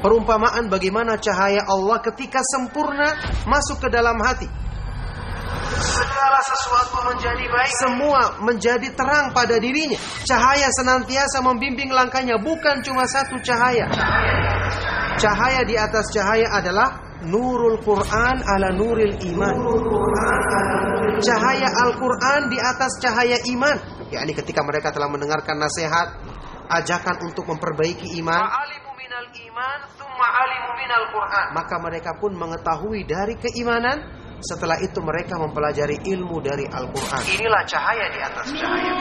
Perumpamaan bagaimana cahaya Allah ketika sempurna masuk ke dalam hati. Segala sesuatu menjadi baik, semua menjadi terang pada dirinya. Cahaya senantiasa membimbing langkahnya, bukan cuma satu cahaya. Cahaya di atas cahaya adalah Nurul Quran ala Nuril Iman. Cahaya Al-Quran di atas cahaya iman. Yakni ketika mereka telah mendengarkan nasihat, ajakan untuk memperbaiki iman, maka mereka pun mengetahui dari keimanan. Setelah itu mereka mempelajari ilmu dari Al-Quran. Inilah cahaya di atas cahaya.